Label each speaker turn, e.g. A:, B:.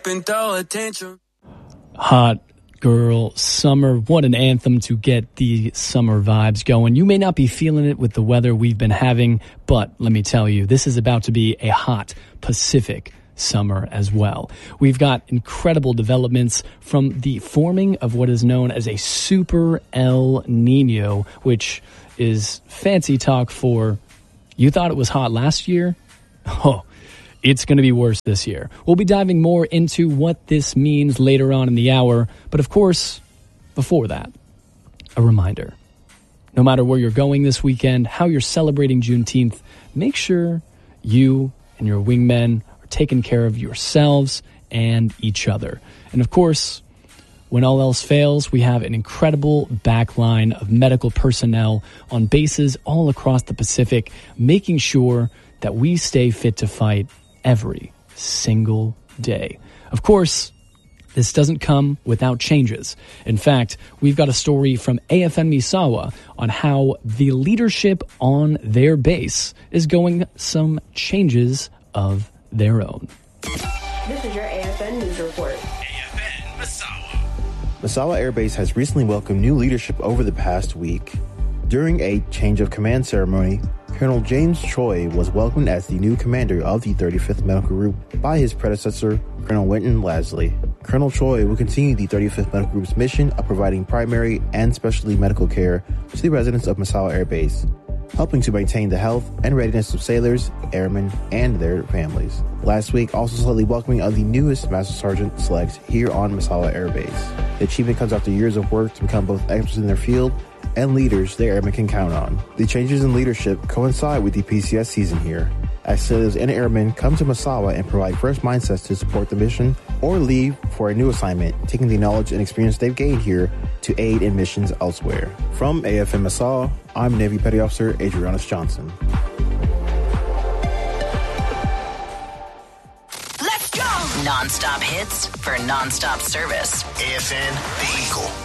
A: up and throw a tantrum.
B: Hot Girl Summer. What an anthem to get the summer vibes going. You may not be feeling it with the weather we've been having, but let me tell you, this is about to be a hot Pacific summer as well. We've got incredible developments from the forming of what is known as a Super El Nino, which is fancy talk for you thought it was hot last year? Oh, it's going to be worse this year. We'll be diving more into what this means later on in the hour. But of course, before that, a reminder. No matter where you're going this weekend, how you're celebrating Juneteenth, make sure you and your wingmen are taking care of yourselves and each other. And of course, when all else fails, we have an incredible backline of medical personnel on bases all across the Pacific, making sure that we stay fit to fight every single day. Of course, this doesn't come without changes. In fact, we've got a story from AFN Misawa on how the leadership on their base is going some changes of their own.
C: This is your AFN News Report.
D: AFN Misawa.
E: Misawa Air Base has recently welcomed new leadership over the past week. During a change of command ceremony, Colonel James Choi was welcomed as the new commander of the 35th Medical Group by his predecessor, Colonel Winton Lasley. Colonel Choi will continue the 35th Medical Group's mission of providing primary and specialty medical care to the residents of Misawa Air Base, helping to maintain the health and readiness of sailors, airmen, and their families. Last week, also slightly welcoming of the newest Master Sergeant selects here on Misawa Air Base. The achievement comes after years of work to become both experts in their field and leaders their airmen can count on. The changes in leadership coincide with the PCS season here, as sailors and airmen come to Misawa and provide fresh mindsets to support the mission or leave for a new assignment, taking the knowledge and experience they've gained here to aid in missions elsewhere. From AFM Misawa, I'm Navy Petty Officer Adrianus Johnson.
F: Let's go! Non-stop hits for non-stop service.
D: AFN The Eagle.